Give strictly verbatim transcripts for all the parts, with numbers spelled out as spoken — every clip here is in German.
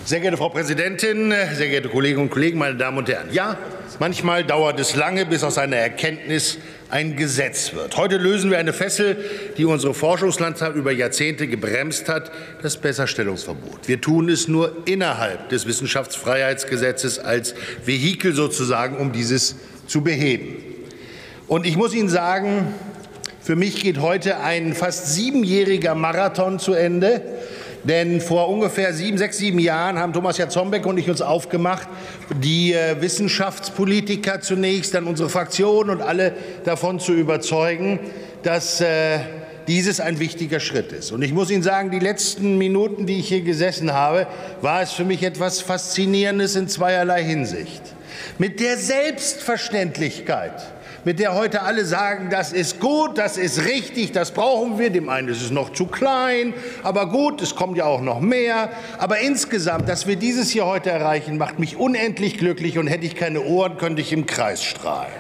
Sehr geehrte Frau Präsidentin, sehr geehrte Kolleginnen und Kollegen, meine Damen und Herren! Ja, manchmal dauert es lange, bis aus einer Erkenntnis ein Gesetz wird. Heute lösen wir eine Fessel, die unsere Forschungslandschaft über Jahrzehnte gebremst hat, das Besserstellungsverbot. Wir tun es nur innerhalb des Wissenschaftsfreiheitsgesetzes als Vehikel sozusagen, um dieses zu beheben. Und ich muss Ihnen sagen, für mich geht heute ein fast siebenjähriger Marathon zu Ende. Denn vor ungefähr sieben, sechs, sieben Jahren haben Thomas Jarzombeck und ich uns aufgemacht, die äh, Wissenschaftspolitiker zunächst, dann unsere Fraktion und alle davon zu überzeugen, dass äh, dieses ein wichtiger Schritt ist. Und ich muss Ihnen sagen, die letzten Minuten, die ich hier gesessen habe, war es für mich etwas Faszinierendes in zweierlei Hinsicht. Mit der Selbstverständlichkeit, mit der heute alle sagen, das ist gut, das ist richtig, das brauchen wir. Dem einen ist es noch zu klein, aber gut, es kommt ja auch noch mehr. Aber insgesamt, dass wir dieses hier heute erreichen, macht mich unendlich glücklich, und hätte ich keine Ohren, könnte ich im Kreis strahlen.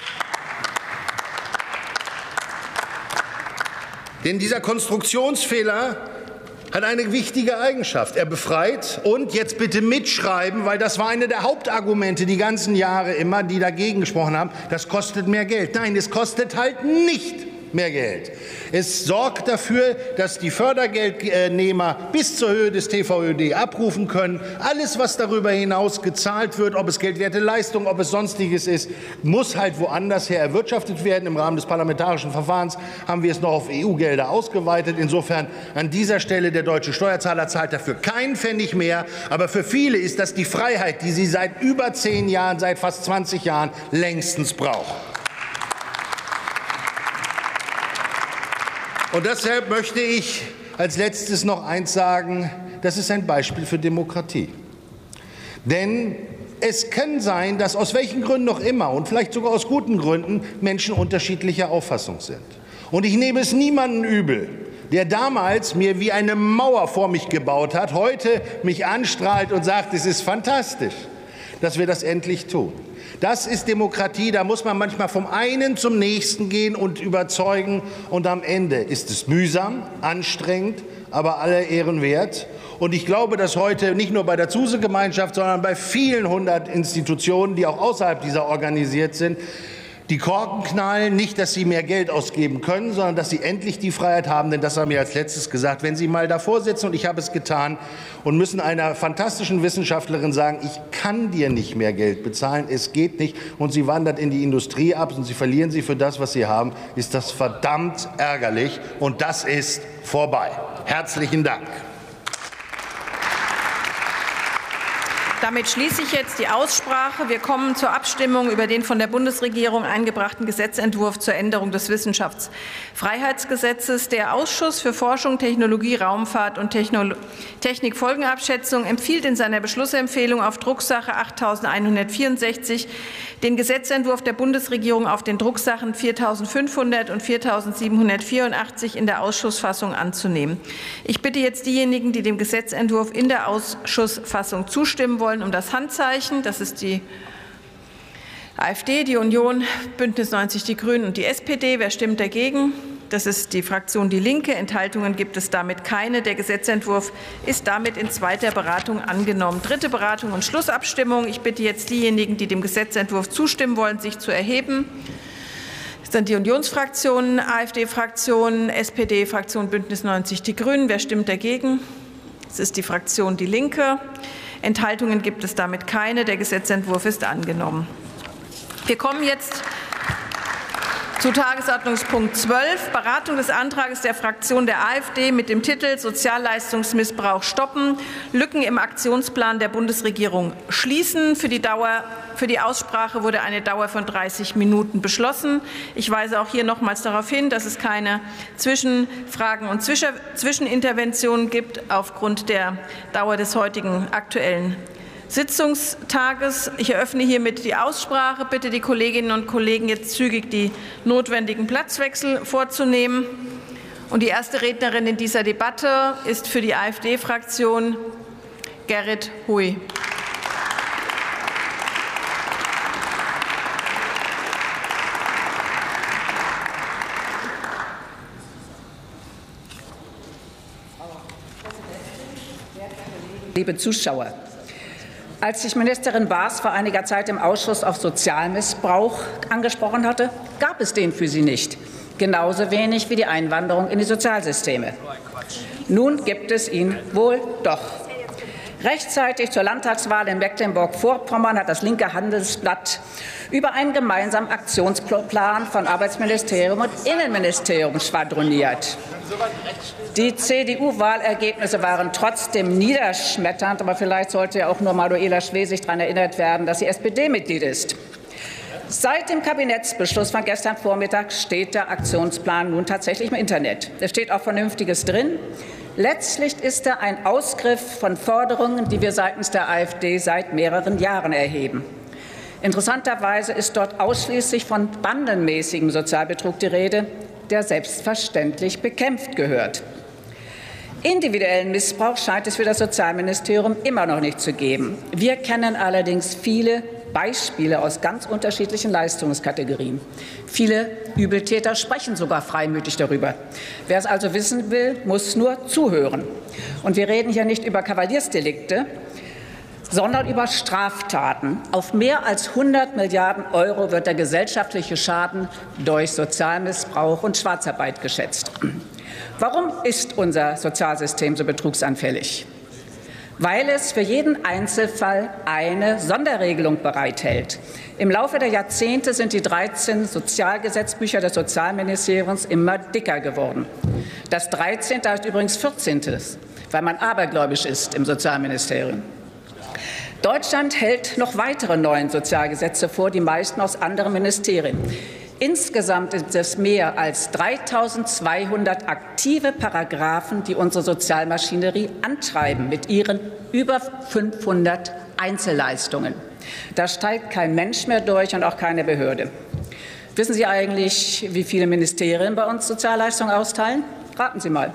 Denn dieser Konstruktionsfehler hat eine wichtige Eigenschaft. Er befreit, und jetzt bitte mitschreiben, weil das war eine der Hauptargumente die ganzen Jahre immer, die dagegen gesprochen haben, das kostet mehr Geld. Nein, es kostet halt nicht mehr Geld. Es sorgt dafür, dass die Fördergeldnehmer bis zur Höhe des T V Ö D abrufen können. Alles, was darüber hinaus gezahlt wird, ob es geldwerte Leistung, ob es Sonstiges ist, muss halt woanders her erwirtschaftet werden. Im Rahmen des parlamentarischen Verfahrens haben wir es noch auf E U-Gelder ausgeweitet. Insofern an dieser Stelle, der deutsche Steuerzahler zahlt dafür keinen Pfennig mehr. Aber für viele ist das die Freiheit, die sie seit über zehn Jahren, seit fast zwanzig Jahren längstens brauchen. Und deshalb möchte ich als Letztes noch eins sagen, das ist ein Beispiel für Demokratie. Denn es kann sein, dass aus welchen Gründen noch immer, und vielleicht sogar aus guten Gründen, Menschen unterschiedlicher Auffassung sind. Und ich nehme es niemandem übel, der damals mir wie eine Mauer vor mich gebaut hat, heute mich anstrahlt und sagt, es ist fantastisch, dass wir das endlich tun. Das ist Demokratie, da muss man manchmal vom einen zum nächsten gehen und überzeugen, und am Ende ist es mühsam, anstrengend, aber aller Ehren wert. Und ich glaube, dass heute nicht nur bei der Zuse-Gemeinschaft, sondern bei vielen hundert Institutionen, die auch außerhalb dieser organisiert sind, die Korken knallen, nicht, dass sie mehr Geld ausgeben können, sondern dass sie endlich die Freiheit haben. Denn das haben wir als Letztes gesagt. Wenn Sie mal davor sitzen, und ich habe es getan, und müssen einer fantastischen Wissenschaftlerin sagen, ich kann dir nicht mehr Geld bezahlen, es geht nicht, und sie wandert in die Industrie ab und sie verlieren sie für das, was sie haben, ist das verdammt ärgerlich, und das ist vorbei. Herzlichen Dank. Damit schließe ich jetzt die Aussprache. Wir kommen zur Abstimmung über den von der Bundesregierung eingebrachten Gesetzentwurf zur Änderung des Wissenschaftsfreiheitsgesetzes. Der Ausschuss für Forschung, Technologie, Raumfahrt und Technikfolgenabschätzung empfiehlt in seiner Beschlussempfehlung auf Drucksache achttausendeinhundertvierundsechzig den Gesetzentwurf der Bundesregierung auf den Drucksachen viertausendfünfhundert und viertausendsiebenhundertvierundachtzig in der Ausschussfassung anzunehmen. Ich bitte jetzt diejenigen, die dem Gesetzentwurf in der Ausschussfassung zustimmen wollen, um das Handzeichen. Das ist die AfD, die Union, Bündnis neunzig, die Grünen und die S P D. Wer stimmt dagegen? Das ist die Fraktion Die Linke. Enthaltungen gibt es damit keine. Der Gesetzentwurf ist damit in zweiter Beratung angenommen. Dritte Beratung und Schlussabstimmung. Ich bitte jetzt diejenigen, die dem Gesetzentwurf zustimmen wollen, sich zu erheben. Das sind die Unionsfraktionen, AfD-Fraktion, S P D-Fraktion, Bündnis neunzig, die Grünen. Wer stimmt dagegen? Das ist die Fraktion Die Linke. Enthaltungen gibt es damit keine. Der Gesetzentwurf ist angenommen. Wir kommen jetzt zu Tagesordnungspunkt zwölf, Beratung des Antrags der Fraktion der AfD mit dem Titel Sozialleistungsmissbrauch stoppen, Lücken im Aktionsplan der Bundesregierung schließen. Für die Dauer, für die Aussprache wurde eine Dauer von dreißig Minuten beschlossen. Ich weise auch hier nochmals darauf hin, dass es keine Zwischenfragen und Zwischeninterventionen gibt aufgrund der Dauer des heutigen Aktuellen Sitzungstages. Ich eröffne hiermit die Aussprache. Bitte die Kolleginnen und Kollegen, jetzt zügig die notwendigen Platzwechsel vorzunehmen. Und die erste Rednerin in dieser Debatte ist für die AfD-Fraktion Gerrit Hui. liebe Zuschauer! Als sich Ministerin Baas vor einiger Zeit im Ausschuss auf Sozialmissbrauch angesprochen hatte, gab es den für sie nicht. Genauso wenig wie die Einwanderung in die Sozialsysteme. Nun gibt es ihn wohl doch. Rechtzeitig zur Landtagswahl in Mecklenburg-Vorpommern hat das linke Handelsblatt über einen gemeinsamen Aktionsplan von Arbeitsministerium und Innenministerium schwadroniert. Die C D U-Wahlergebnisse waren trotzdem niederschmetternd, aber vielleicht sollte ja auch nur Manuela Schwesig daran erinnert werden, dass sie S P D-Mitglied ist. Seit dem Kabinettsbeschluss von gestern Vormittag steht der Aktionsplan nun tatsächlich im Internet. Es steht auch Vernünftiges drin. Letztlich ist er ein Ausgriff von Forderungen, die wir seitens der AfD seit mehreren Jahren erheben. Interessanterweise ist dort ausschließlich von bandenmäßigem Sozialbetrug die Rede, der selbstverständlich bekämpft gehört. Individuellen Missbrauch scheint es für das Sozialministerium immer noch nicht zu geben. Wir kennen allerdings viele Beispiele aus ganz unterschiedlichen Leistungskategorien. Viele Übeltäter sprechen sogar freimütig darüber. Wer es also wissen will, muss nur zuhören. Und wir reden hier nicht über Kavaliersdelikte, sondern über Straftaten. Auf mehr als hundert Milliarden Euro wird der gesellschaftliche Schaden durch Sozialmissbrauch und Schwarzarbeit geschätzt. Warum ist unser Sozialsystem so betrugsanfällig? Weil es für jeden Einzelfall eine Sonderregelung bereithält. Im Laufe der Jahrzehnte sind die dreizehn Sozialgesetzbücher des Sozialministeriums immer dicker geworden. Das dreizehnte heißt übrigens vierzehnte, weil man abergläubisch ist im Sozialministerium. Deutschland hält noch weitere neuen Sozialgesetze vor, die meisten aus anderen Ministerien. Insgesamt sind es mehr als dreitausendzweihundert aktive Paragraphen, die unsere Sozialmaschinerie antreiben mit ihren über fünfhundert Einzelleistungen. Da steigt kein Mensch mehr durch und auch keine Behörde. Wissen Sie eigentlich, wie viele Ministerien bei uns Sozialleistungen austeilen? Raten Sie mal.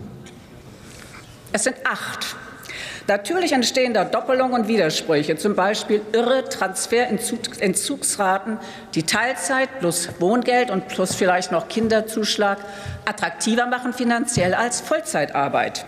Es sind acht. Natürlich entstehen da Doppelungen und Widersprüche, zum Beispiel irre Transferentzugsraten, die Teilzeit plus Wohngeld und plus vielleicht noch Kinderzuschlag attraktiver machen finanziell als Vollzeitarbeit.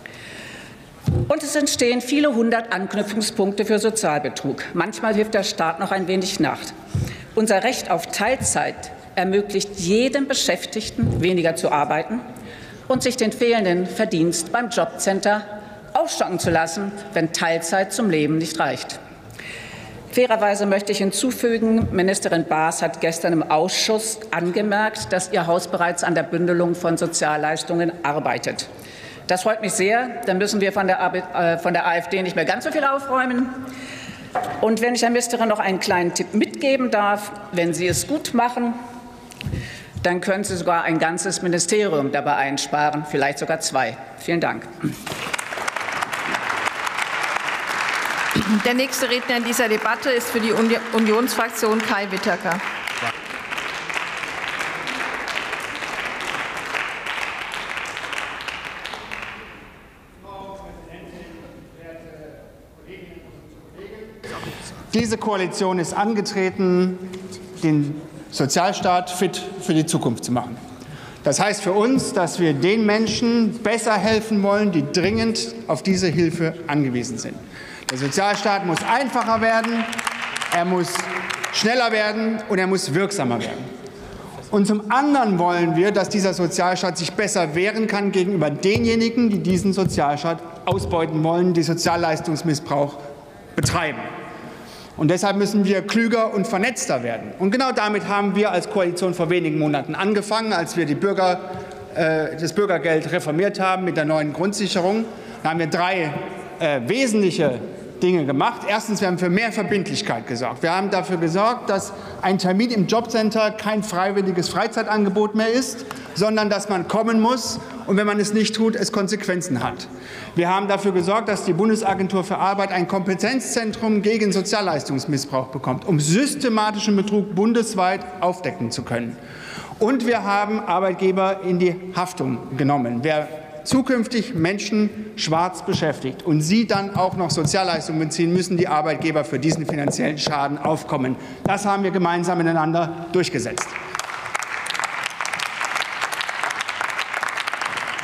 Und es entstehen viele hundert Anknüpfungspunkte für Sozialbetrug. Manchmal hilft der Staat noch ein wenig nach. Unser Recht auf Teilzeit ermöglicht jedem Beschäftigten, weniger zu arbeiten und sich den fehlenden Verdienst beim Jobcenter aufstocken zu lassen, wenn Teilzeit zum Leben nicht reicht. Fairerweise möchte ich hinzufügen, Ministerin Baas hat gestern im Ausschuss angemerkt, dass ihr Haus bereits an der Bündelung von Sozialleistungen arbeitet. Das freut mich sehr. Dann müssen wir von der, äh, von der AfD nicht mehr ganz so viel aufräumen. Und wenn ich der Ministerin noch einen kleinen Tipp mitgeben darf, wenn Sie es gut machen, dann können Sie sogar ein ganzes Ministerium dabei einsparen, vielleicht sogar zwei. Vielen Dank. Der nächste Redner in dieser Debatte ist für die Unionsfraktion Kai Whittaker. Diese Koalition ist angetreten, den Sozialstaat fit für die Zukunft zu machen. Das heißt für uns, dass wir den Menschen besser helfen wollen, die dringend auf diese Hilfe angewiesen sind. Der Sozialstaat muss einfacher werden, er muss schneller werden und er muss wirksamer werden. Und zum anderen wollen wir, dass dieser Sozialstaat sich besser wehren kann gegenüber denjenigen, die diesen Sozialstaat ausbeuten wollen, die Sozialleistungsmissbrauch betreiben. Und deshalb müssen wir klüger und vernetzter werden. Und genau damit haben wir als Koalition vor wenigen Monaten angefangen, als wir die Bürger, äh, das Bürgergeld reformiert haben mit der neuen Grundsicherung. Da haben wir drei äh, wesentliche Dinge gemacht. Erstens, wir haben für mehr Verbindlichkeit gesorgt. Wir haben dafür gesorgt, dass ein Termin im Jobcenter kein freiwilliges Freizeitangebot mehr ist, sondern dass man kommen muss und wenn man es nicht tut, es Konsequenzen hat. Wir haben dafür gesorgt, dass die Bundesagentur für Arbeit ein Kompetenzzentrum gegen Sozialleistungsmissbrauch bekommt, um systematischen Betrug bundesweit aufdecken zu können. Und wir haben Arbeitgeber in die Haftung genommen. Wer zukünftig Menschen schwarz beschäftigt und sie dann auch noch Sozialleistungen beziehen, müssen die Arbeitgeber für diesen finanziellen Schaden aufkommen. Das haben wir gemeinsam miteinander durchgesetzt.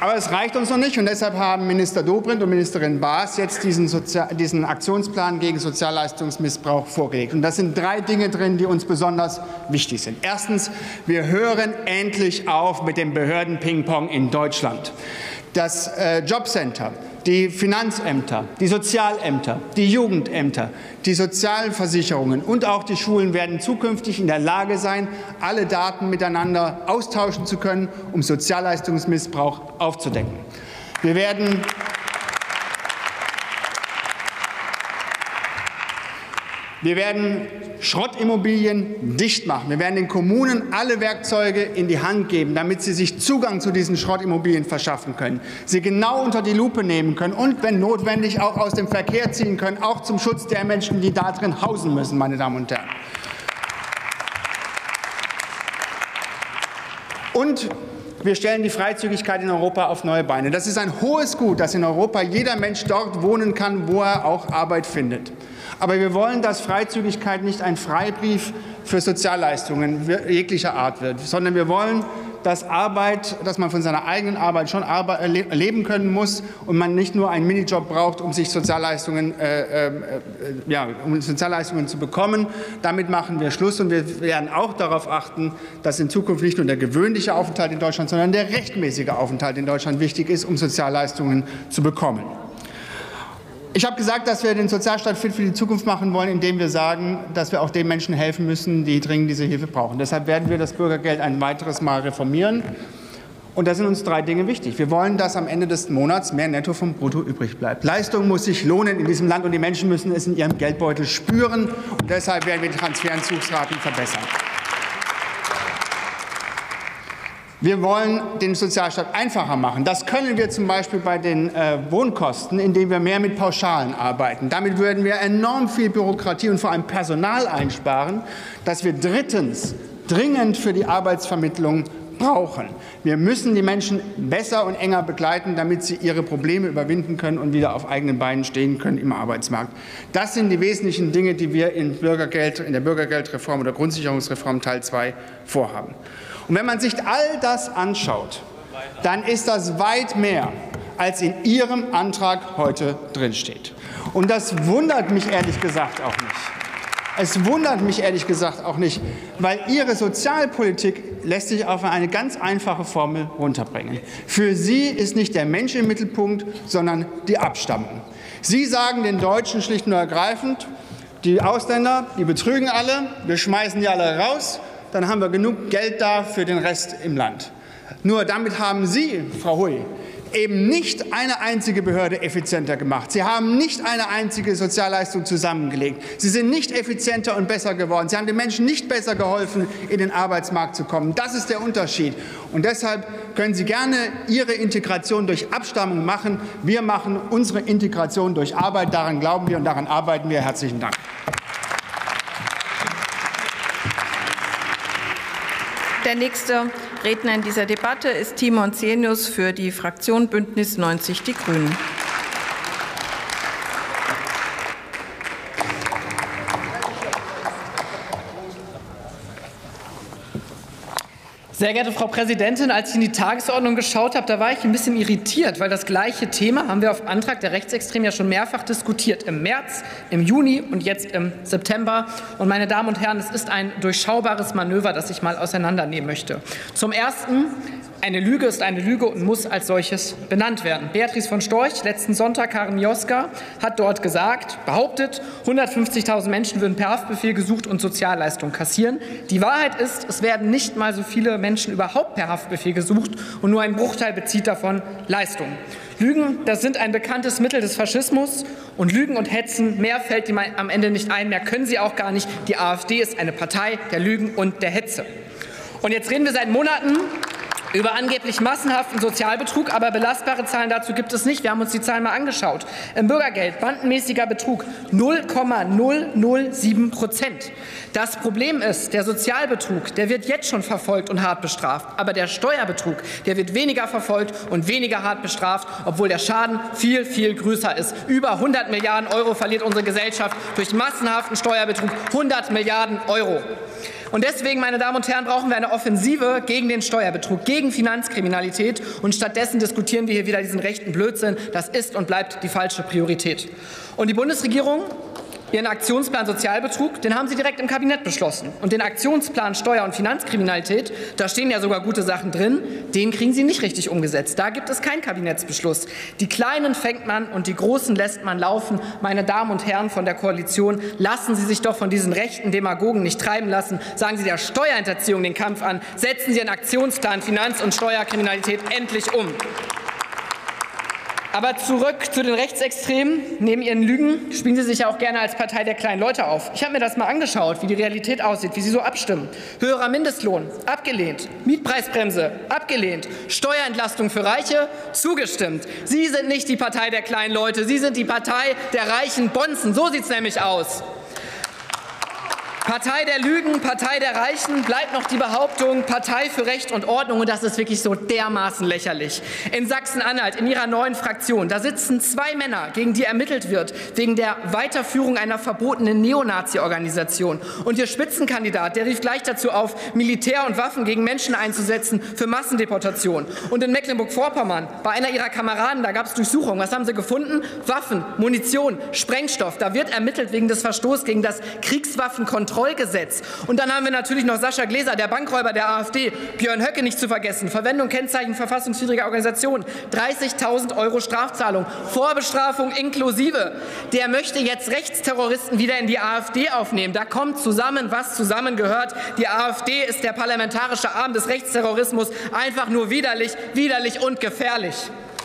Aber es reicht uns noch nicht, und deshalb haben Minister Dobrindt und Ministerin Baas jetzt diesen, Sozial- diesen Aktionsplan gegen Sozialleistungsmissbrauch vorgelegt. Und das sind drei Dinge drin, die uns besonders wichtig sind. Erstens, wir hören endlich auf mit dem Behörden-Ping-Pong in Deutschland. Das äh, Jobcenter, die Finanzämter, die Sozialämter, die Jugendämter, die Sozialversicherungen und auch die Schulen werden zukünftig in der Lage sein, alle Daten miteinander austauschen zu können, um Sozialleistungsmissbrauch aufzudecken. Wir werden Wir werden Schrottimmobilien dicht machen. Wir werden den Kommunen alle Werkzeuge in die Hand geben, damit sie sich Zugang zu diesen Schrottimmobilien verschaffen können, sie genau unter die Lupe nehmen können und, wenn notwendig, auch aus dem Verkehr ziehen können, auch zum Schutz der Menschen, die da drin hausen müssen, meine Damen und Herren. Und wir stellen die Freizügigkeit in Europa auf neue Beine. Das ist ein hohes Gut, dass in Europa jeder Mensch dort wohnen kann, wo er auch Arbeit findet. Aber wir wollen, dass Freizügigkeit nicht ein Freibrief für Sozialleistungen jeglicher Art wird, sondern wir wollen, dass Arbeit, dass man von seiner eigenen Arbeit schon leben können muss und man nicht nur einen Minijob braucht, um sich Sozialleistungen, äh, äh, ja, um Sozialleistungen zu bekommen. Damit machen wir Schluss, und wir werden auch darauf achten, dass in Zukunft nicht nur der gewöhnliche Aufenthalt in Deutschland, sondern der rechtmäßige Aufenthalt in Deutschland wichtig ist, um Sozialleistungen zu bekommen. Ich habe gesagt, dass wir den Sozialstaat fit für die Zukunft machen wollen, indem wir sagen, dass wir auch den Menschen helfen müssen, die dringend diese Hilfe brauchen. Deshalb werden wir das Bürgergeld ein weiteres Mal reformieren. Und da sind uns drei Dinge wichtig. Wir wollen, dass am Ende des Monats mehr Netto vom Brutto übrig bleibt. Leistung muss sich lohnen in diesem Land, und die Menschen müssen es in ihrem Geldbeutel spüren. Und deshalb werden wir die Transferentzugsraten verbessern. Wir wollen den Sozialstaat einfacher machen. Das können wir zum Beispiel bei den äh, Wohnkosten, indem wir mehr mit Pauschalen arbeiten. Damit würden wir enorm viel Bürokratie und vor allem Personal einsparen, das wir drittens dringend für die Arbeitsvermittlung brauchen. Wir müssen die Menschen besser und enger begleiten, damit sie ihre Probleme überwinden können und wieder auf eigenen Beinen stehen können im Arbeitsmarkt. Das sind die wesentlichen Dinge, die wir in, Bürgergeld, in der Bürgergeldreform oder Grundsicherungsreform Teil zwei vorhaben. Und wenn man sich all das anschaut, dann ist das weit mehr, als in Ihrem Antrag heute drinsteht. Und das wundert mich ehrlich gesagt auch nicht. Es wundert mich ehrlich gesagt auch nicht, weil Ihre Sozialpolitik lässt sich auf eine ganz einfache Formel runterbringen. Für Sie ist nicht der Mensch im Mittelpunkt, sondern die Abstammung. Sie sagen den Deutschen schlicht und ergreifend, die Ausländer, die betrügen alle, wir schmeißen die alle raus, dann haben wir genug Geld da für den Rest im Land. Nur damit haben Sie, Frau Hui, eben nicht eine einzige Behörde effizienter gemacht. Sie haben nicht eine einzige Sozialleistung zusammengelegt. Sie sind nicht effizienter und besser geworden. Sie haben den Menschen nicht besser geholfen, in den Arbeitsmarkt zu kommen. Das ist der Unterschied. Und deshalb können Sie gerne Ihre Integration durch Abstammung machen. Wir machen unsere Integration durch Arbeit. Daran glauben wir und daran arbeiten wir. Herzlichen Dank. Der nächste Redner in dieser Debatte ist Timon Zenius für die Fraktion Bündnis neunzig Die Grünen. Sehr geehrte Frau Präsidentin, als ich in die Tagesordnung geschaut habe, da war ich ein bisschen irritiert, weil das gleiche Thema haben wir auf Antrag der Rechtsextremen ja schon mehrfach diskutiert. Im März, im Juni und jetzt im September. Und meine Damen und Herren, es ist ein durchschaubares Manöver, das ich mal auseinandernehmen möchte. Zum Ersten: Eine Lüge ist eine Lüge und muss als solches benannt werden. Beatrice von Storch, letzten Sonntag, Karin Mioska, hat dort gesagt, behauptet, hundertfünfzigtausend Menschen würden per Haftbefehl gesucht und Sozialleistungen kassieren. Die Wahrheit ist, es werden nicht mal so viele Menschen überhaupt per Haftbefehl gesucht und nur ein Bruchteil bezieht davon Leistungen. Lügen, das sind ein bekanntes Mittel des Faschismus, und Lügen und Hetzen, mehr fällt ihm am Ende nicht ein, mehr können sie auch gar nicht. Die AfD ist eine Partei der Lügen und der Hetze. Und jetzt reden wir seit Monaten über angeblich massenhaften Sozialbetrug, aber belastbare Zahlen dazu gibt es nicht. Wir haben uns die Zahlen mal angeschaut. Im Bürgergeld bandenmäßiger Betrug null Komma null null sieben Prozent. Das Problem ist, der Sozialbetrug, der wird jetzt schon verfolgt und hart bestraft. Aber der Steuerbetrug, der wird weniger verfolgt und weniger hart bestraft, obwohl der Schaden viel, viel größer ist. Über hundert Milliarden Euro verliert unsere Gesellschaft durch massenhaften Steuerbetrug. hundert Milliarden Euro. Und deswegen, meine Damen und Herren, brauchen wir eine Offensive gegen den Steuerbetrug, gegen Finanzkriminalität. Und stattdessen diskutieren wir hier wieder diesen rechten Blödsinn. Das ist und bleibt die falsche Priorität. Und die Bundesregierung, ihren Aktionsplan Sozialbetrug, den haben Sie direkt im Kabinett beschlossen. Und den Aktionsplan Steuer- und Finanzkriminalität, da stehen ja sogar gute Sachen drin, den kriegen Sie nicht richtig umgesetzt. Da gibt es keinen Kabinettsbeschluss. Die Kleinen fängt man und die Großen lässt man laufen. Meine Damen und Herren von der Koalition, lassen Sie sich doch von diesen rechten Demagogen nicht treiben lassen. Sagen Sie der Steuerhinterziehung den Kampf an. Setzen Sie Ihren Aktionsplan Finanz- und Steuerkriminalität endlich um. Aber zurück zu den Rechtsextremen. Neben ihren Lügen spielen sie sich ja auch gerne als Partei der kleinen Leute auf. Ich habe mir das mal angeschaut, wie die Realität aussieht, wie sie so abstimmen. Höherer Mindestlohn, abgelehnt. Mietpreisbremse, abgelehnt. Steuerentlastung für Reiche, zugestimmt. Sie sind nicht die Partei der kleinen Leute, Sie sind die Partei der reichen Bonzen. So sieht es nämlich aus. Partei der Lügen, Partei der Reichen, bleibt noch die Behauptung, Partei für Recht und Ordnung. Und das ist wirklich so dermaßen lächerlich. In Sachsen-Anhalt, in ihrer neuen Fraktion, da sitzen zwei Männer, gegen die ermittelt wird, wegen der Weiterführung einer verbotenen Neonazi-Organisation. Und ihr Spitzenkandidat, der rief gleich dazu auf, Militär und Waffen gegen Menschen einzusetzen für Massendeportation. Und in Mecklenburg-Vorpommern, bei einer ihrer Kameraden, da gab es Durchsuchungen. Was haben sie gefunden? Waffen, Munition, Sprengstoff. Da wird ermittelt wegen des Verstoßes gegen das Kriegswaffenkontrollgesetz. Und dann haben wir natürlich noch Sascha Gläser, der Bankräuber der AfD, Björn Höcke nicht zu vergessen, Verwendung Kennzeichen verfassungswidriger Organisation, dreißigtausend Euro Strafzahlung, Vorbestrafung inklusive. Der möchte jetzt Rechtsterroristen wieder in die AfD aufnehmen. Da kommt zusammen, was zusammengehört. Die AfD ist der parlamentarische Arm des Rechtsterrorismus. Einfach nur widerlich, widerlich und gefährlich.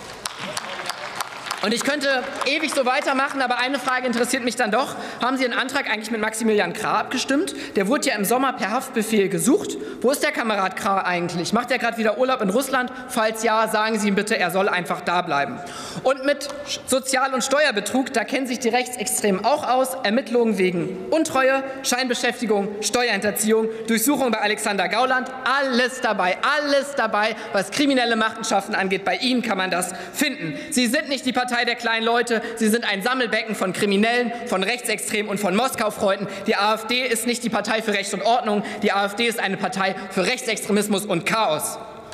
Und ich könnte ewig so weitermachen, aber eine Frage interessiert mich dann doch. Haben Sie den Antrag eigentlich mit Maximilian Krah abgestimmt? Der wurde ja im Sommer per Haftbefehl gesucht. Wo ist der Kamerad Krah eigentlich? Macht er gerade wieder Urlaub in Russland? Falls ja, sagen Sie ihm bitte, er soll einfach da bleiben. Und mit Sozial- und Steuerbetrug, da kennen sich die Rechtsextremen auch aus. Ermittlungen wegen Untreue, Scheinbeschäftigung, Steuerhinterziehung, Durchsuchung bei Alexander Gauland. Alles dabei, alles dabei, was kriminelle Machenschaften angeht. Bei Ihnen kann man das finden. Sie sind nicht die Partei der kleinen Leute. Sie sind ein Sammelbecken von Kriminellen, von Rechtsextremen und von Moskau-Freunden. Die AfD ist nicht die Partei für Recht und Ordnung. Die AfD ist eine Partei für Rechtsextremismus und Chaos.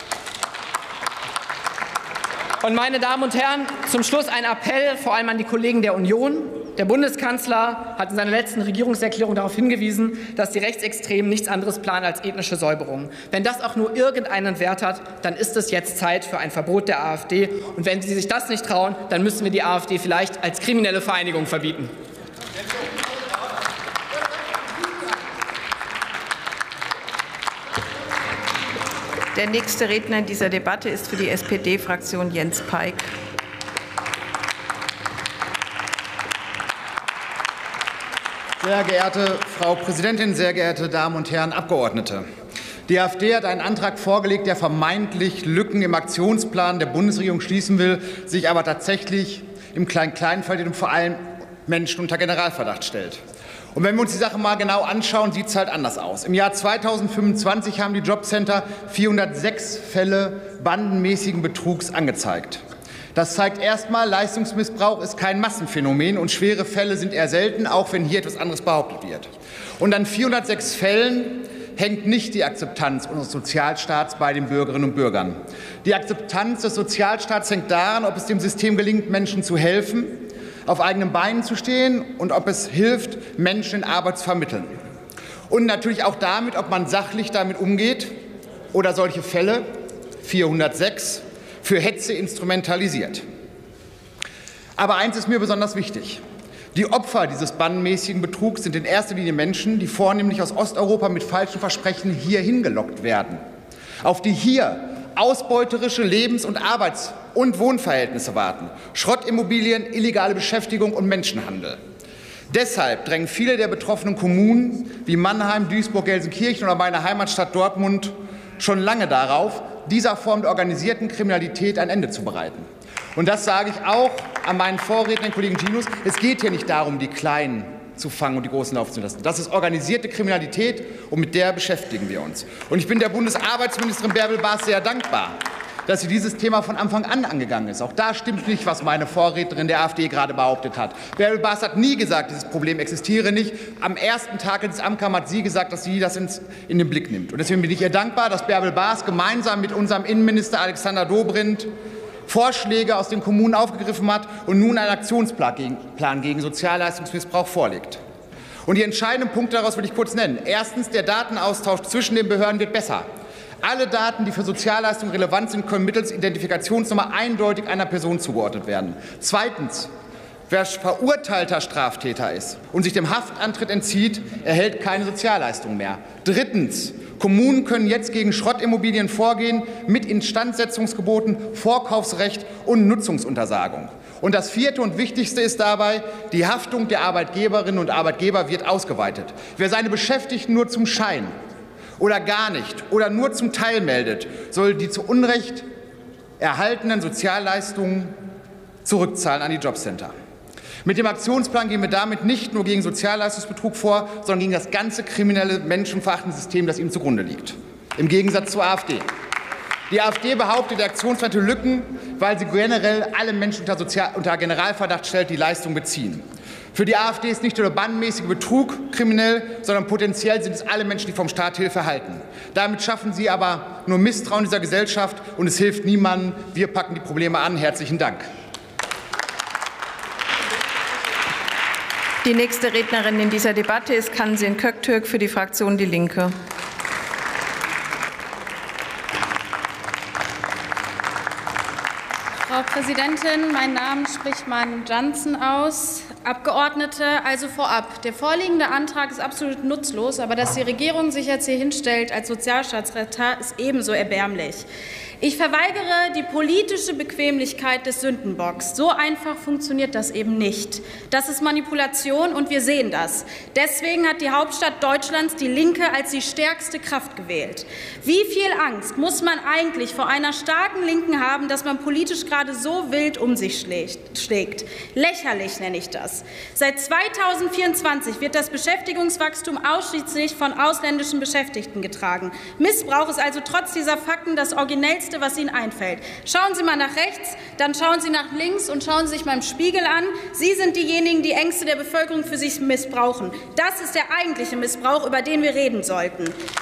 Und meine Damen und Herren, zum Schluss ein Appell vor allem an die Kollegen der Union. Der Bundeskanzler hat in seiner letzten Regierungserklärung darauf hingewiesen, dass die Rechtsextremen nichts anderes planen als ethnische Säuberungen. Wenn das auch nur irgendeinen Wert hat, dann ist es jetzt Zeit für ein Verbot der AfD. Und wenn Sie sich das nicht trauen, dann müssen wir die AfD vielleicht als kriminelle Vereinigung verbieten. Der nächste Redner in dieser Debatte ist für die S P D-Fraktion Jens Peik. Sehr geehrte Frau Präsidentin, sehr geehrte Damen und Herren Abgeordnete! Die AfD hat einen Antrag vorgelegt, der vermeintlich Lücken im Aktionsplan der Bundesregierung schließen will, sich aber tatsächlich im Klein-Klein-Fall und vor allem Menschen unter Generalverdacht stellt. Und wenn wir uns die Sache mal genau anschauen, sieht es halt anders aus. Im Jahr zweitausendfünfundzwanzig haben die Jobcenter vierhundertsechs Fälle bandenmäßigen Betrugs angezeigt. Das zeigt erstmal, Leistungsmissbrauch ist kein Massenphänomen und schwere Fälle sind eher selten, auch wenn hier etwas anderes behauptet wird. Und an vierhundertsechs Fällen hängt nicht die Akzeptanz unseres Sozialstaats bei den Bürgerinnen und Bürgern. Die Akzeptanz des Sozialstaats hängt daran, ob es dem System gelingt, Menschen zu helfen, auf eigenen Beinen zu stehen und ob es hilft, Menschen in Arbeit zu vermitteln. Und natürlich auch damit, ob man sachlich damit umgeht oder solche Fälle, vierhundertsechs, für Hetze instrumentalisiert. Aber eins ist mir besonders wichtig. Die Opfer dieses bandenmäßigen Betrugs sind in erster Linie Menschen, die vornehmlich aus Osteuropa mit falschen Versprechen hierhin gelockt werden, auf die hier ausbeuterische Lebens- und Arbeits- und Wohnverhältnisse warten, Schrottimmobilien, illegale Beschäftigung und Menschenhandel. Deshalb drängen viele der betroffenen Kommunen wie Mannheim, Duisburg, Gelsenkirchen oder meine Heimatstadt Dortmund schon lange darauf, dieser Form der organisierten Kriminalität ein Ende zu bereiten. Und das sage ich auch an meinen Vorredner, den Kollegen Ginus. Es geht hier nicht darum, die Kleinen zu fangen und die Großen laufen zu lassen. Das ist organisierte Kriminalität und mit der beschäftigen wir uns. Und ich bin der Bundesarbeitsministerin Bärbel Baas sehr dankbar, dass sie dieses Thema von Anfang an angegangen ist. Auch da stimmt nicht, was meine Vorrednerin der AfD gerade behauptet hat. Bärbel Baas hat nie gesagt, dieses Problem existiere nicht. Am ersten Tag, als ins Amt kam, hat sie gesagt, dass sie das ins, in den Blick nimmt. Und deswegen bin ich ihr dankbar, dass Bärbel Baas gemeinsam mit unserem Innenminister Alexander Dobrindt Vorschläge aus den Kommunen aufgegriffen hat und nun einen Aktionsplan gegen, Plan gegen Sozialleistungsmissbrauch vorlegt. Und die entscheidenden Punkte daraus will ich kurz nennen. Erstens, der Datenaustausch zwischen den Behörden wird besser. Alle Daten, die für Sozialleistungen relevant sind, können mittels Identifikationsnummer eindeutig einer Person zugeordnet werden. Zweitens, wer verurteilter Straftäter ist und sich dem Haftantritt entzieht, erhält keine Sozialleistung mehr. Drittens, Kommunen können jetzt gegen Schrottimmobilien vorgehen mit Instandsetzungsgeboten, Vorkaufsrecht und Nutzungsuntersagung. Und das vierte und wichtigste ist dabei, die Haftung der Arbeitgeberinnen und Arbeitgeber wird ausgeweitet. Wer seine Beschäftigten nur zum Schein oder gar nicht oder nur zum Teil meldet, soll die zu Unrecht erhaltenen Sozialleistungen zurückzahlen an die Jobcenter. Mit dem Aktionsplan gehen wir damit nicht nur gegen Sozialleistungsbetrug vor, sondern gegen das ganze kriminelle, menschenverachtende System, das ihm zugrunde liegt. Im Gegensatz zur AfD. Die AfD behauptet, der Aktionsplan hätte Lücken, weil sie generell alle Menschen unter, Sozial- unter Generalverdacht stellt, die Leistung beziehen. Für die AfD ist nicht nur der bannmäßige Betrug kriminell, sondern potenziell sind es alle Menschen, die vom Staat Hilfe erhalten. Damit schaffen sie aber nur Misstrauen dieser Gesellschaft, und es hilft niemandem. Wir packen die Probleme an. Herzlichen Dank. Die nächste Rednerin in dieser Debatte ist Kansin Köktürk für die Fraktion Die Linke. Frau Präsidentin, mein Name spricht man Janssen aus. Abgeordnete, also vorab, der vorliegende Antrag ist absolut nutzlos, aber dass die Regierung sich jetzt hier hinstellt als Sozialstaatsretter, ist ebenso erbärmlich. Ich verweigere die politische Bequemlichkeit des Sündenbocks. So einfach funktioniert das eben nicht. Das ist Manipulation, und wir sehen das. Deswegen hat die Hauptstadt Deutschlands die Linke als die stärkste Kraft gewählt. Wie viel Angst muss man eigentlich vor einer starken Linken haben, dass man politisch gerade so wild um sich schlägt? Lächerlich nenne ich das. Seit zweitausendvierundzwanzig wird das Beschäftigungswachstum ausschließlich von ausländischen Beschäftigten getragen. Missbrauch ist also trotz dieser Fakten das originellste, was Ihnen einfällt. Schauen Sie mal nach rechts, dann schauen Sie nach links und schauen Sie sich mal im Spiegel an. Sie sind diejenigen, die Ängste der Bevölkerung für sich missbrauchen. Das ist der eigentliche Missbrauch, über den wir reden sollten.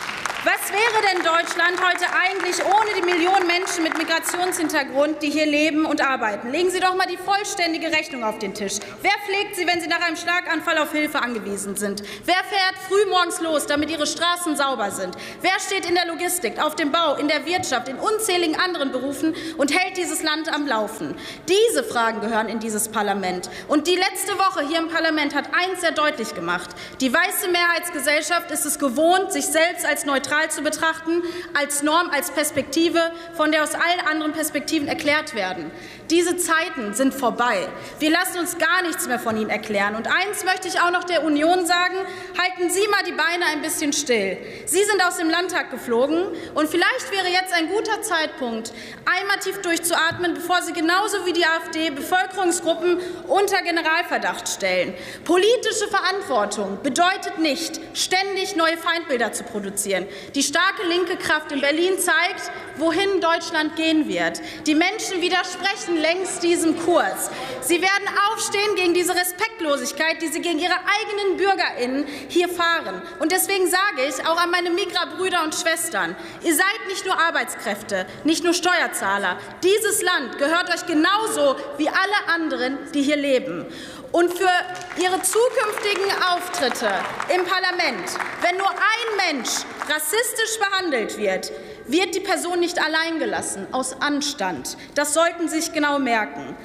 Was wäre denn Deutschland heute eigentlich ohne die Millionen Menschen mit Migrationshintergrund, die hier leben und arbeiten? Legen Sie doch mal die vollständige Rechnung auf den Tisch. Wer pflegt Sie, wenn Sie nach einem Schlaganfall auf Hilfe angewiesen sind? Wer fährt frühmorgens los, damit Ihre Straßen sauber sind? Wer steht in der Logistik, auf dem Bau, in der Wirtschaft, in unzähligen anderen Berufen und hält dieses Land am Laufen? Diese Fragen gehören in dieses Parlament. Und die letzte Woche hier im Parlament hat eins sehr deutlich gemacht. Die weiße Mehrheitsgesellschaft ist es gewohnt, sich selbst als neutral zu betrachten, als Norm, als Perspektive, von der aus allen anderen Perspektiven erklärt werden. Diese Zeiten sind vorbei. Wir lassen uns gar nichts mehr von Ihnen erklären. Und eins möchte ich auch noch der Union sagen: Halten Sie mal die Beine ein bisschen still. Sie sind aus dem Landtag geflogen, und vielleicht wäre jetzt ein guter Zeitpunkt, einmal tief durchzuatmen, bevor Sie genauso wie die AfD Bevölkerungsgruppen unter Generalverdacht stellen. Politische Verantwortung bedeutet nicht, ständig neue Feindbilder zu produzieren. Die starke linke Kraft in Berlin zeigt, wohin Deutschland gehen wird. Die Menschen widersprechen längst diesem Kurs. Sie werden aufstehen gegen diese Respektlosigkeit, die sie gegen ihre eigenen BürgerInnen hier fahren. Und deswegen sage ich auch an meine Migra-Brüder und Schwestern: Ihr seid nicht nur Arbeitskräfte, nicht nur Steuerzahler. Dieses Land gehört euch genauso wie alle anderen, die hier leben. Und für Ihre zukünftigen Auftritte im Parlament, wenn nur ein Mensch rassistisch behandelt wird, wird die Person nicht allein gelassen, aus Anstand. Das sollten Sie sich genau merken.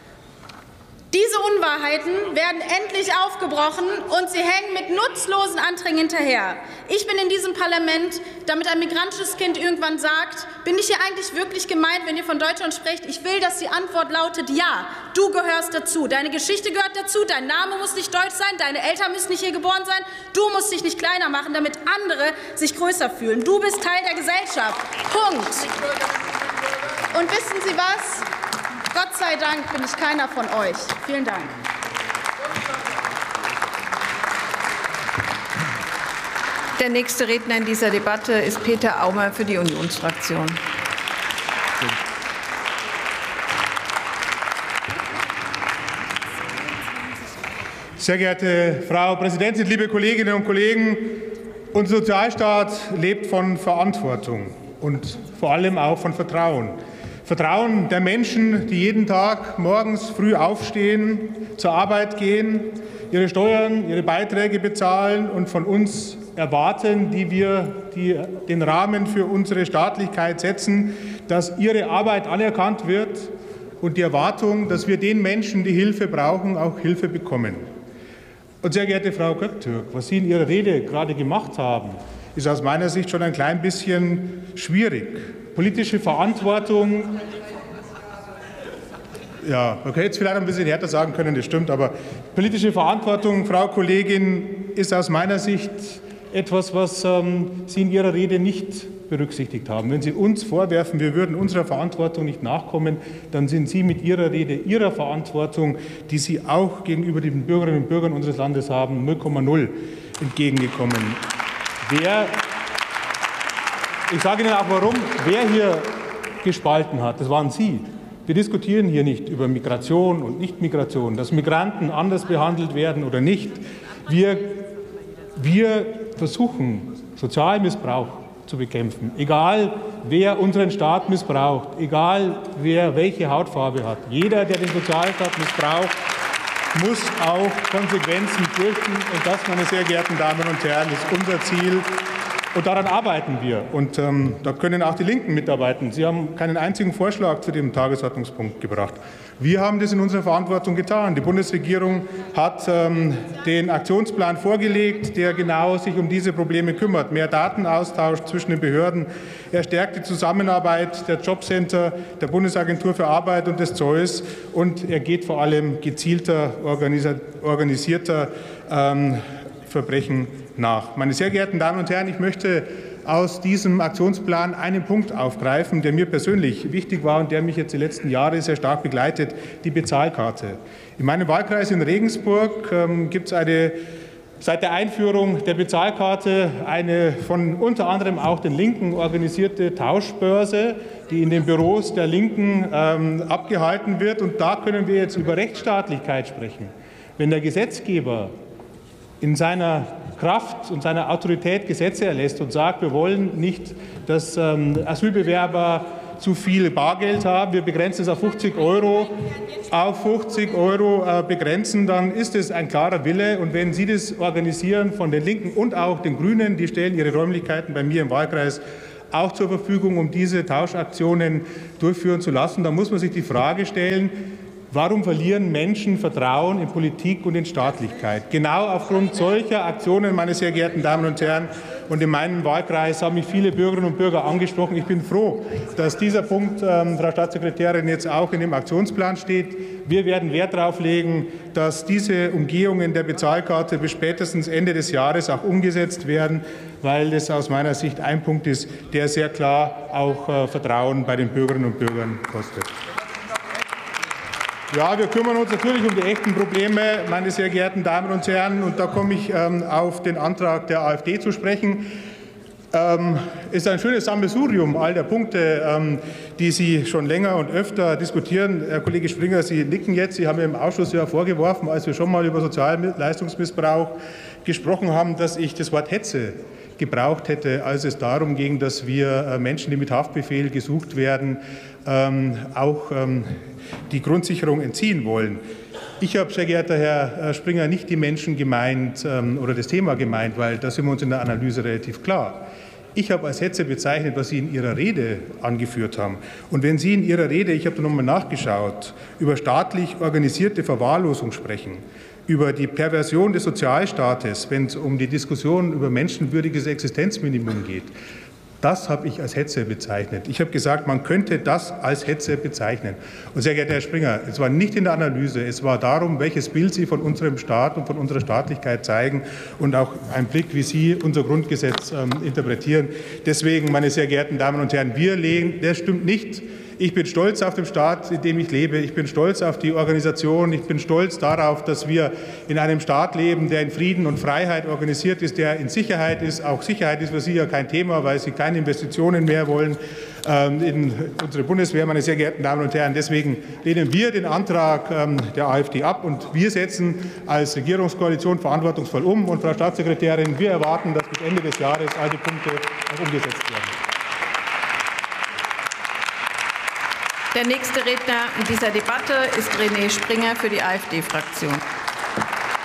Diese Unwahrheiten werden endlich aufgebrochen, und sie hängen mit nutzlosen Anträgen hinterher. Ich bin in diesem Parlament, damit ein migrantisches Kind irgendwann sagt: Bin ich hier eigentlich wirklich gemeint, wenn ihr von Deutschland sprecht? Ich will, dass die Antwort lautet: Ja, du gehörst dazu. Deine Geschichte gehört dazu. Dein Name muss nicht deutsch sein. Deine Eltern müssen nicht hier geboren sein. Du musst dich nicht kleiner machen, damit andere sich größer fühlen. Du bist Teil der Gesellschaft. Punkt. Und wissen Sie was? Gott sei Dank bin ich keiner von euch. Vielen Dank. Der nächste Redner in dieser Debatte ist Peter Aumer für die Unionsfraktion. Sehr geehrte Frau Präsidentin, liebe Kolleginnen und Kollegen! Unser Sozialstaat lebt von Verantwortung und vor allem auch von Vertrauen. Vertrauen der Menschen, die jeden Tag morgens früh aufstehen, zur Arbeit gehen, ihre Steuern, ihre Beiträge bezahlen und von uns erwarten, die wir die, den Rahmen für unsere Staatlichkeit setzen, dass ihre Arbeit anerkannt wird und die Erwartung, dass wir den Menschen, die Hilfe brauchen, auch Hilfe bekommen. Und sehr geehrte Frau Göktürk, was Sie in Ihrer Rede gerade gemacht haben, ist aus meiner Sicht schon ein klein bisschen schwierig. Politische Verantwortung, ja, man hätte es vielleicht ein bisschen härter sagen können, das stimmt, aber politische Verantwortung, Frau Kollegin, ist aus meiner Sicht etwas, was ähm, Sie in Ihrer Rede nicht berücksichtigt haben. Wenn Sie uns vorwerfen, wir würden unserer Verantwortung nicht nachkommen, dann sind Sie mit Ihrer Rede Ihrer Verantwortung, die Sie auch gegenüber den Bürgerinnen und Bürgern unseres Landes haben, null Komma null entgegengekommen. Wer, ich sage Ihnen auch warum, wer hier gespalten hat, das waren Sie. Wir diskutieren hier nicht über Migration und Nichtmigration, dass Migranten anders behandelt werden oder nicht. Wir, wir versuchen, Sozialmissbrauch zu bekämpfen, egal wer unseren Staat missbraucht, egal wer welche Hautfarbe hat. Jeder, der den Sozialstaat missbraucht, muss auch Konsequenzen fürchten. Und das, meine sehr geehrten Damen und Herren, ist unser Ziel. Und daran arbeiten wir. Und ähm, da können auch die Linken mitarbeiten. Sie haben keinen einzigen Vorschlag zu dem Tagesordnungspunkt gebracht. Wir haben das in unserer Verantwortung getan. Die Bundesregierung hat ähm, den Aktionsplan vorgelegt, der genau sich um diese Probleme kümmert. Mehr Datenaustausch zwischen den Behörden, erstärkte Zusammenarbeit der Jobcenter, der Bundesagentur für Arbeit und des Z O I S. Und er geht vor allem gezielter, organisierter ähm, Verbrechen nach. Meine sehr geehrten Damen und Herren, ich möchte aus diesem Aktionsplan einen Punkt aufgreifen, der mir persönlich wichtig war und der mich jetzt die letzten Jahre sehr stark begleitet, die Bezahlkarte. In meinem Wahlkreis in Regensburg ähm, gibt es eine seit der Einführung der Bezahlkarte eine von unter anderem auch den Linken organisierte Tauschbörse, die in den Büros der Linken ähm, abgehalten wird. Und da können wir jetzt über Rechtsstaatlichkeit sprechen. Wenn der Gesetzgeber in seiner Kraft und seiner Autorität Gesetze erlässt und sagt, wir wollen nicht, dass ähm, Asylbewerber zu viel Bargeld haben, wir begrenzen es auf fünfzig Euro, auf fünfzig Euro äh, begrenzen, dann ist es ein klarer Wille. Und wenn Sie das organisieren von den Linken und auch den Grünen, die stellen ihre Räumlichkeiten bei mir im Wahlkreis auch zur Verfügung, um diese Tauschaktionen durchführen zu lassen, dann muss man sich die Frage stellen, warum verlieren Menschen Vertrauen in Politik und in Staatlichkeit? Genau aufgrund solcher Aktionen, meine sehr geehrten Damen und Herren. Und in meinem Wahlkreis haben mich viele Bürgerinnen und Bürger angesprochen. Ich bin froh, dass dieser Punkt, ähm, Frau Staatssekretärin, jetzt auch in dem Aktionsplan steht. Wir werden Wert darauf legen, dass diese Umgehungen der Bezahlkarte bis spätestens Ende des Jahres auch umgesetzt werden, weil das aus meiner Sicht ein Punkt ist, der sehr klar auch äh, Vertrauen bei den Bürgerinnen und Bürgern kostet. Ja, wir kümmern uns natürlich um die echten Probleme, meine sehr geehrten Damen und Herren. Und da komme ich ähm, auf den Antrag der AfD zu sprechen. Ähm, ist ein schönes Sammelsurium all der Punkte, ähm, die Sie schon länger und öfter diskutieren. Herr Kollege Springer, Sie nicken jetzt. Sie haben mir im Ausschuss ja vorgeworfen, als wir schon mal über Sozialleistungsmissbrauch gesprochen haben, dass ich das Wort Hetze gebraucht hätte, als es darum ging, dass wir Menschen, die mit Haftbefehl gesucht werden, ähm, auch ähm, die Grundsicherung entziehen wollen. Ich habe, sehr geehrter Herr Springer, nicht die Menschen gemeint ähm, oder das Thema gemeint, weil da sind wir uns in der Analyse relativ klar. Ich habe als Hetze bezeichnet, was Sie in Ihrer Rede angeführt haben. Und wenn Sie in Ihrer Rede, ich habe da nochmal nachgeschaut, über staatlich organisierte Verwahrlosung sprechen, über die Perversion des Sozialstaates, wenn es um die Diskussion über menschenwürdiges Existenzminimum geht, das habe ich als Hetze bezeichnet. Ich habe gesagt, man könnte das als Hetze bezeichnen. Und sehr geehrter Herr Springer, es war nicht in der Analyse, es war darum, welches Bild Sie von unserem Staat und von unserer Staatlichkeit zeigen und auch ein Blick, wie Sie unser Grundgesetz ähm, interpretieren. Deswegen, meine sehr geehrten Damen und Herren, wir legen, das stimmt nicht. Ich bin stolz auf den Staat, in dem ich lebe. Ich bin stolz auf die Organisation. Ich bin stolz darauf, dass wir in einem Staat leben, der in Frieden und Freiheit organisiert ist, der in Sicherheit ist. Auch Sicherheit ist für Sie ja kein Thema, weil Sie keine Investitionen mehr wollen in unsere Bundeswehr, meine sehr geehrten Damen und Herren. Deswegen lehnen wir den Antrag der AfD ab, und wir setzen als Regierungskoalition verantwortungsvoll um. Und Frau Staatssekretärin, wir erwarten, dass bis Ende des Jahres all die Punkte auch umgesetzt werden. Der nächste Redner in dieser Debatte ist René Springer für die AfD-Fraktion.